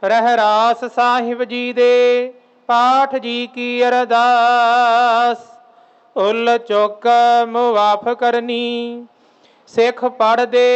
ਰਹਿਰਾਸ ਸਾਹਿਬ ਜੀ ਦੇ ਪਾਠ ਜੀ ਕੀ ਅਰਦਾਸ। ਉਲ ਚੁੱਕ ਮੁਆਫ ਕਰਨੀ, ਸਿੱਖ ਪੜ੍ਹਦੇ